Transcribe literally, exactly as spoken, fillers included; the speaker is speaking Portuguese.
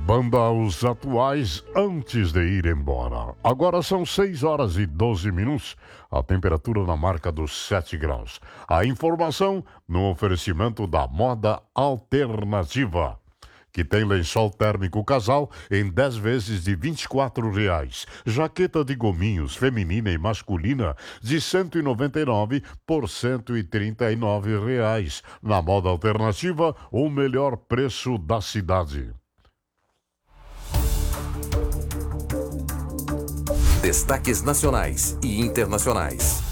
banda Os Atuais antes de ir embora. Agora são seis horas e doze minutos. A temperatura na marca dos sete graus. A informação no oferecimento da Moda Alternativa, que tem lençol térmico casal em dez vezes de vinte e quatro reais. Jaqueta de gominhos feminina e masculina de cento e noventa e nove por cento e trinta e nove reais. Na Moda Alternativa, o melhor preço da cidade. Destaques nacionais e internacionais.